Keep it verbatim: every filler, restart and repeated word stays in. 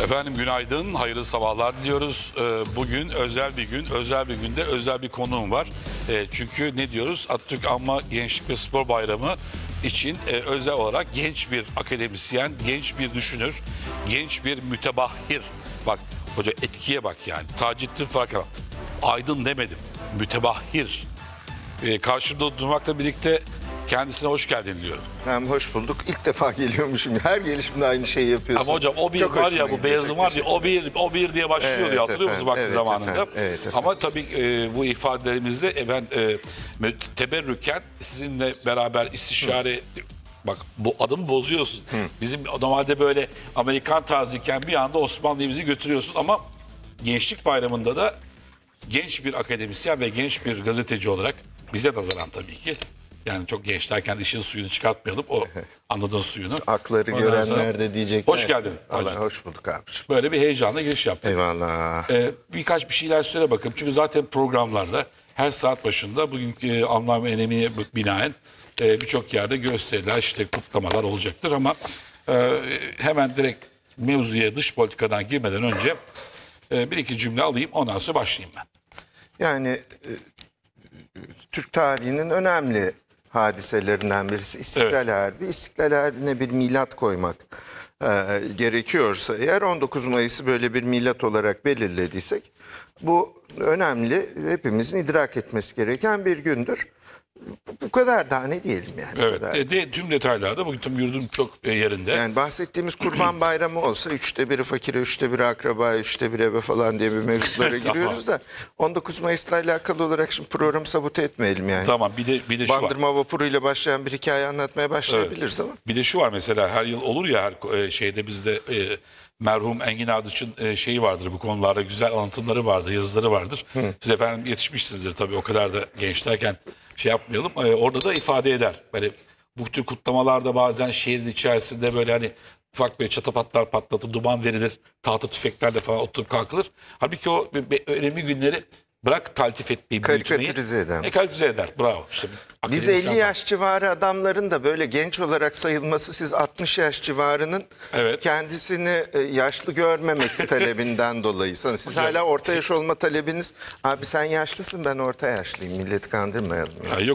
Efendim günaydın, hayırlı sabahlar diliyoruz. Bugün özel bir gün, özel bir günde özel bir konuğum var. Çünkü ne diyoruz? Atatürk Anma Gençlik ve Spor Bayramı için özel olarak genç bir akademisyen, genç bir düşünür, genç bir mütebahhir. Bak hoca etkiye bak yani. Taceddin Fark'a bak. Aydın demedim, mütebahhir. Karşımda durmakla birlikte kendisine hoş geldin diyorum. Hem hoş bulduk. İlk defa geliyormuşum. Her gelişimde aynı şeyi yapıyorsun. Ama hocam o bir Çok var ya, bu gidiyor. beyazın var ya, o bir o bir diye başlıyor Evet ya, hatırlıyor musunuz efendim, vakti evet zamanında? efendim, evet efendim. Ama tabii e, bu ifadelerimizde e, ben e, teberrüken sizinle beraber istişare... Hı. Bak bu adımı bozuyorsun. Hı. Bizim normalde böyle Amerikan tarzıyken bir anda Osmanlı'yı bizi götürüyorsun ama Gençlik Bayramı'nda da genç bir akademisyen ve genç bir gazeteci olarak bize nazaran tabii ki. Yani çok gençlerken işin suyunu çıkartmayalım. O anladığın suyunu. Akları Ondan görenler sonra... de diyecekler. Hoş geldin. Allah, hoş bulduk abiciğim. Böyle bir heyecanla giriş yaptık. Eyvallah. Ee, birkaç bir şeyler söyle bakalım. Çünkü zaten programlarda her saat başında bugünkü anlam ve önemiye binaen e, birçok yerde gösteriler, işte kutlamalar olacaktır ama e, hemen direkt mevzuya, dış politikadan girmeden önce e, bir iki cümle alayım, ondan sonra başlayayım ben. Yani e, Türk tarihinin önemli hadiselerinden birisi İstiklal Evet. Harbi. İstiklal Harbi'ne bir milat koymak e, gerekiyorsa eğer on dokuz Mayıs'ı böyle bir milat olarak belirlediysek bu önemli, hepimizin idrak etmesi gereken bir gündür. Bu kadar, daha ne diyelim yani. Evet. E, de, tüm detaylarda bugün tüm yurdun çok e, yerinde. Yani bahsettiğimiz Kurban Bayramı olsa üçte biri fakire, üçte biri akraba, üçte biri eve falan diye bir mevzulara Tamam. giriyoruz da on dokuz Mayıs'la alakalı olarak şimdi programı sabote etmeyelim yani. Tamam, bir de bir de şu var. Bandırma vapuruyla başlayan bir hikaye anlatmaya başlayabiliriz ama. Bir de şu var, mesela her yıl olur ya, her e, şeyde bizde e, merhum Engin Ardıç'ın e, şeyi vardır, bu konularda güzel anlatımları vardır, yazıları vardır. Hı. Siz efendim yetişmişsinizdir tabii, o kadar da gençlerken şey yapmayalım. E, orada da ifade eder. Böyle bu tür kutlamalarda bazen şehrin içerisinde böyle hani ufak bir çatapatlar patlatıp duman verilir, tahta tüfeklerle falan oturup kalkılır. Halbuki o be, be, önemli günleri bırak taltif etmeyi, karikatürize eder. E, karikatürize eder. Bravo. İşte, biz elli yaş civarı adamların da böyle genç olarak sayılması, siz altmış yaş civarının evet. kendisini kendisini yaşlı görmemek talebinden dolayı. Siz hocam, hala orta yaş olma talebiniz, abi sen yaşlısın ben orta yaşlıyım, milleti kandırmayalım. Ya. Yok.